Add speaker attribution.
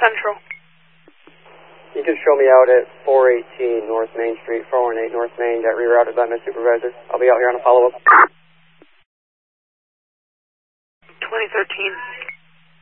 Speaker 1: Central.
Speaker 2: You can show me out at 418 North Main Street, 418 North Main. Got rerouted by my supervisor. I'll be out here on a follow-up.
Speaker 1: 2013.